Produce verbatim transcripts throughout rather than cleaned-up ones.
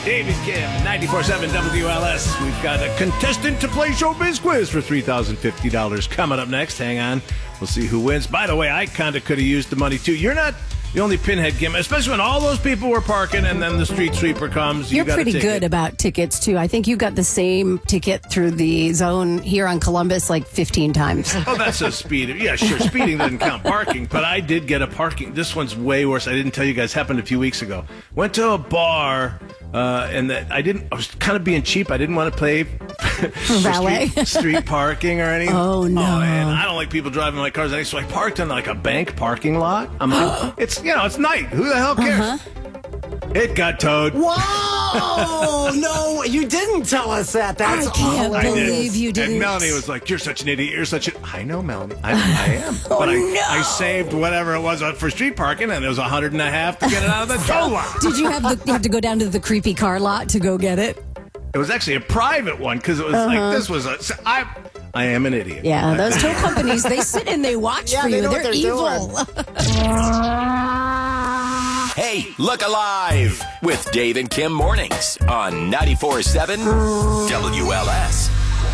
David Kim, ninety-four seven W L S. We've got a contestant to play Showbiz Quiz for three thousand fifty dollars coming up next. Hang on. We'll see who wins. By the way, I kind of could have used the money, too. You're not the only pinhead, Kim, especially when all those people were parking and then the street sweeper comes. You You're got pretty a ticket. good about tickets, too. I think you got the same ticket through the zone here on Columbus like fifteen times. Oh, that's a speed. Yeah, sure. Speeding doesn't count parking, but I did get a parking. This one's way worse. I didn't tell you guys. Happened a few weeks ago. Went to a bar, uh, and that I didn't. I was kind of being cheap. I didn't want to pay for valet street, street parking or anything. Oh, no. Oh, and I don't like people driving my cars. So I parked in like a bank parking lot. I'm like, it's you know, it's night. Who the hell cares? Uh-huh. It got towed. Whoa! No, you didn't tell us that. That's I can't I believe did. you didn't. And Melanie was like, "You're such an idiot. You're such an." I know, Melanie. I, I am. Oh, but I, no. I saved whatever it was for street parking, and it was a hundred and a half to get it out of the tow lot. Did you have, the, you have to go down to the creepy car lot to go get it? It was actually a private one because it was Uh-huh. like this was a. I, I am an idiot. Yeah, those tow companies, they sit and they watch Yeah, for they you. know what They're, they're evil. Hey, look alive with Dave and Kim mornings on ninety-four seven W L S.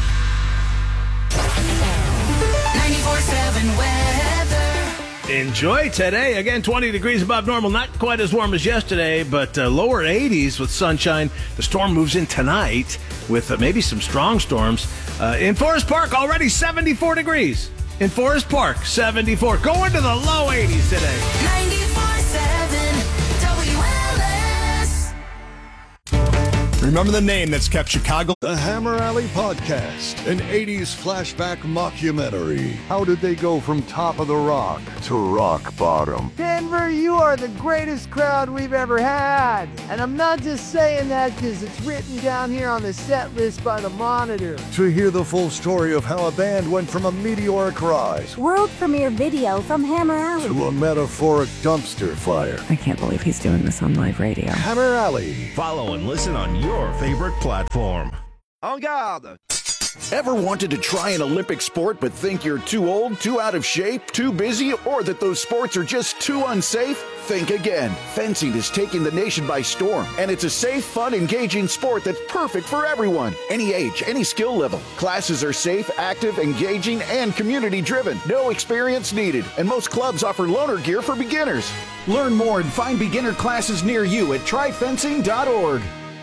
ninety-four seven weather. Enjoy today. Again, twenty degrees above normal. Not quite as warm as yesterday, but uh, lower eighties with sunshine. The storm moves in tonight with uh, maybe some strong storms. Uh, in Forest Park, already seventy-four degrees. In Forest Park, seventy-four. Going to the low eighties today. ninety-four seven W L S. Remember the name that's kept Chicago? The Hammer Alley Podcast, an eighties flashback mockumentary. How did they go from top of the rock to rock bottom? Denver, you are the greatest crowd we've ever had. And I'm not just saying that because it's written down here on the set list by the Monitor. To hear the full story of how a band went from a meteoric rise World premiere video from Hammer Alley. to a metaphoric dumpster fire. I can't believe he's doing this on live radio. Hammer Alley. Follow and listen on your favorite platform. En garde! Ever wanted to try an Olympic sport but think you're too old, too out of shape, too busy, or that those sports are just too unsafe? Think again. Fencing is taking the nation by storm, and it's a safe, fun, engaging sport that's perfect for everyone. Any age, any skill level. Classes are safe, active, engaging, and community-driven. No experience needed, and most clubs offer loaner gear for beginners. Learn more and find beginner classes near you at try fencing dot org.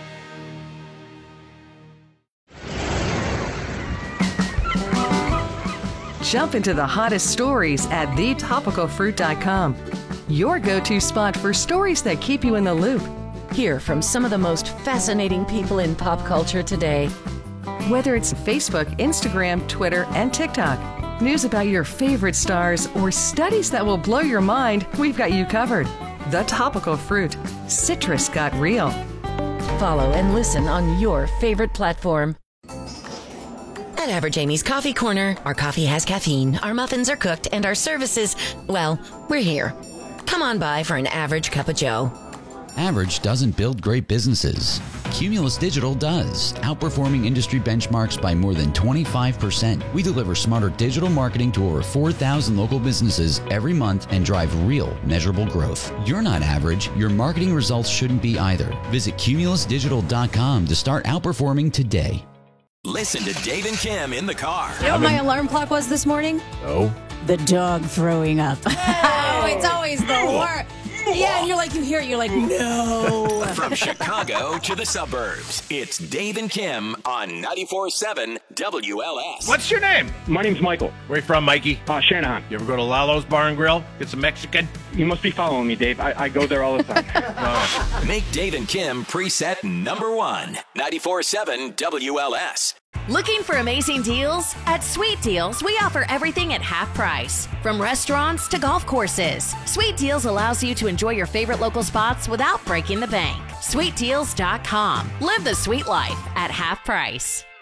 Jump into the hottest stories at the topical fruit dot com. Your go-to spot for stories that keep you in the loop. Hear from some of the most fascinating people in pop culture today. Whether it's Facebook, Instagram, Twitter, and TikTok, news about your favorite stars, or studies that will blow your mind, we've got you covered. The Topical Fruit. Citrus got real. Follow and listen on your favorite platform. At Average Amy's Coffee Corner, our coffee has caffeine, our muffins are cooked, and our services, well, we're here. Come on by for an average cup of joe. Average doesn't build great businesses. Cumulus Digital does, outperforming industry benchmarks by more than twenty-five percent. We deliver smarter digital marketing to over four thousand local businesses every month and drive real, measurable growth. You're not average. Your marketing results shouldn't be either. Visit cumulus digital dot com to start outperforming today. Listen to Dave and Kim in the car. You know what my alarm clock was this morning? Oh. The dog throwing up. Oh, it's always the worst. Yeah, and you're like, you hear it, you're like, no. From Chicago to the suburbs, it's Dave and Kim on ninety-four seven W L S. What's your name? My name's Michael. Where you from, Mikey? Uh, Shanahan. You ever go to Lalo's Bar and Grill? Get some Mexican? You must be following me, Dave. I, I go there all the time. Oh. Make Dave and Kim preset number one, ninety-four seven W L S. Looking for amazing deals? At Sweet Deals, we offer everything at half price. From restaurants to golf courses, Sweet Deals allows you to enjoy your favorite local spots without breaking the bank. sweet deals dot com. Live the sweet life at half price.